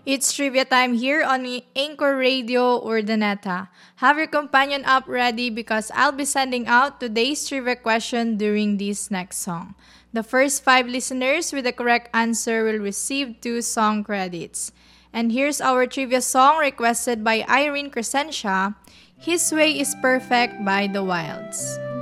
It's trivia time here on Anchor Radio Urdaneta. Have your companion app ready because I'll be sending out today's trivia question during this next song. The first 5 listeners with the correct answer will receive 2 song credits. And here's our trivia song requested by Irene Crescentia, His Way is Perfect by The Wilds.